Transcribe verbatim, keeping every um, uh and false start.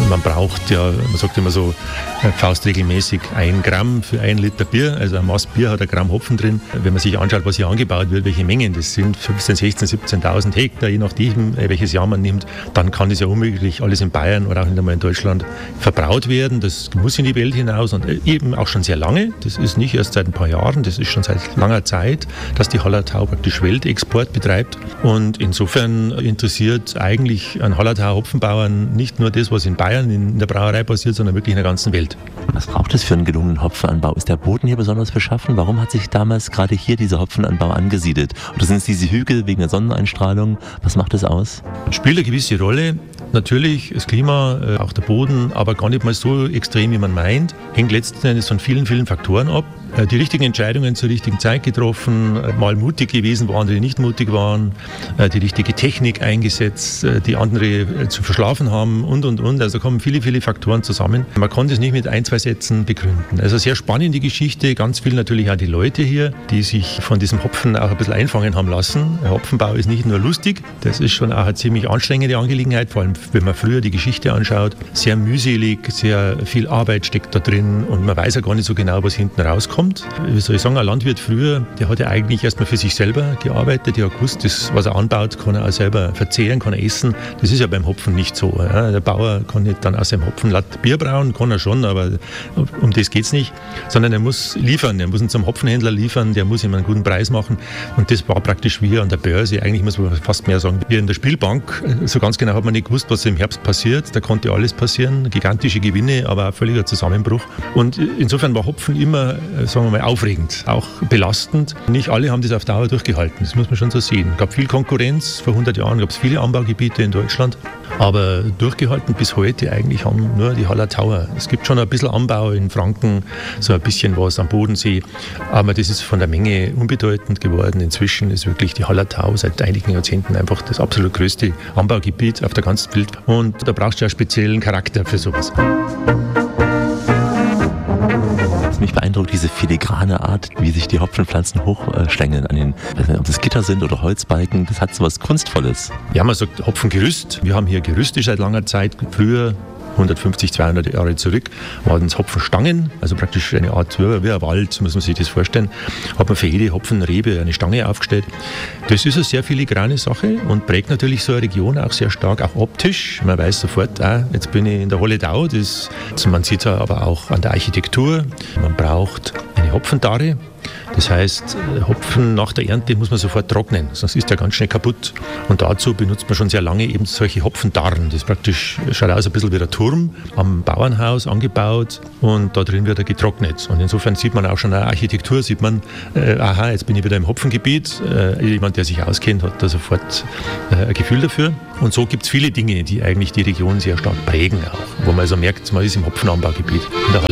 Man braucht ja, man sagt immer so, faustregelmäßig ein Gramm für ein Liter Bier. Also ein Maß Bier hat ein Gramm Hopfen drin. Wenn man sich anschaut, was hier angebaut wird, welche Mengen das sind, fünfzehn, sechzehn, siebzehntausend Hektar, je nachdem, welches Jahr man nimmt, dann kann das ja unmöglich alles in Bayern oder auch nicht einmal in Deutschland verbraut werden. Das muss in die Welt hinaus und eben auch schon sehr lange. Das ist nicht erst seit ein paar Jahren, das ist schon seit langer Zeit, dass die Hallertau praktisch Weltexport betreibt. Und insofern interessiert eigentlich an Hallertau Hopfenbauern nicht nur das, was in Bayern in der Brauerei passiert, sondern wirklich in der ganzen Welt. Was braucht es für einen gelungenen Hopfenanbau? Ist der Boden hier besonders beschaffen? Warum hat sich damals gerade hier dieser Hopfenanbau angesiedelt? Oder sind es diese Hügel wegen der Sonneneinstrahlung? Was macht das aus? Spielt eine gewisse Rolle. Natürlich das Klima, auch der Boden, aber gar nicht mal so extrem, wie man meint. Hängt letzten Endes von vielen, vielen Faktoren ab. Die richtigen Entscheidungen zur richtigen Zeit getroffen, mal mutig gewesen, wo andere nicht mutig waren, die richtige Technik eingesetzt, die andere zu verschlafen haben und, und, und. Also kommen viele, viele Faktoren zusammen. Man kann das nicht mit ein, zwei Sätzen begründen. Also sehr spannende Geschichte, ganz viel natürlich auch die Leute hier, die sich von diesem Hopfen auch ein bisschen einfangen haben lassen. Der Hopfenbau ist nicht nur lustig, das ist schon auch eine ziemlich anstrengende Angelegenheit, vor allem wenn man früher die Geschichte anschaut. Sehr mühselig, sehr viel Arbeit steckt da drin und man weiß ja gar nicht so genau, was hinten rauskommt. Wie soll ich sagen, ein Landwirt früher, der hat ja eigentlich erstmal für sich selber gearbeitet, der hat gewusst, das, was er anbaut, kann er auch selber verzehren, kann er essen. Das ist ja beim Hopfen nicht so. Ja. Der Bauer kann nicht dann aus seinem Hopfenlatt Bier brauen, kann er schon, aber um das geht es nicht, sondern er muss liefern, er muss ihn zum Hopfenhändler liefern, der muss ihm einen guten Preis machen und das war praktisch wie an der Börse, eigentlich muss man fast mehr sagen, wie in der Spielbank. So ganz genau hat man nicht gewusst, was im Herbst passiert, da konnte alles passieren, gigantische Gewinne, aber auch völliger Zusammenbruch. Und insofern war Hopfen immer, sagen wir mal, aufregend, auch belastend. Nicht alle haben das auf Dauer durchgehalten, das muss man schon so sehen. Es gab viel Konkurrenz, vor hundert Jahren gab es viele Anbaugebiete in Deutschland, aber durchgehalten bis heute eigentlich haben nur die Hallertauer. Es gibt schon ein bisschen Anbau in Franken, so ein bisschen was am Bodensee, aber das ist von der Menge unbedeutend geworden. Inzwischen ist wirklich die Hallertau seit einigen Jahrzehnten einfach das absolut größte Anbaugebiet auf der ganzen Welt und da brauchst du ja speziellen Charakter für sowas. Mich beeindruckt diese filigrane Art, wie sich die Hopfenpflanzen hochschlängeln an den, ob das Gitter sind oder Holzbalken, das hat so was Kunstvolles. Ja, man sagt Hopfengerüst. Wir haben hier Gerüste seit langer Zeit. Früher, hundertfünfzig, zweihundert Jahre zurück, waren es Hopfenstangen, also praktisch eine Art, wie ein Wald, muss man sich das vorstellen, hat man für jede Hopfenrebe eine Stange aufgestellt. Das ist eine sehr filigrane Sache und prägt natürlich so eine Region auch sehr stark, auch optisch. Man weiß sofort, ah, jetzt bin ich in der Hallertau, das, man sieht es aber auch an der Architektur. Man braucht eine Hopfendarre. Das heißt, Hopfen nach der Ernte muss man sofort trocknen, sonst ist der ganz schnell kaputt. Und dazu benutzt man schon sehr lange eben solche Hopfendarren. Das ist praktisch, schaut aus ein bisschen wie der Turm am Bauernhaus angebaut und da drin wird er getrocknet. Und insofern sieht man auch schon eine Architektur, sieht man, äh, aha, jetzt bin ich wieder im Hopfengebiet. Äh, jemand, der sich auskennt, hat da sofort äh, ein Gefühl dafür. Und so gibt es viele Dinge, die eigentlich die Region sehr stark prägen auch, wo man also merkt, man ist im Hopfenanbaugebiet. In der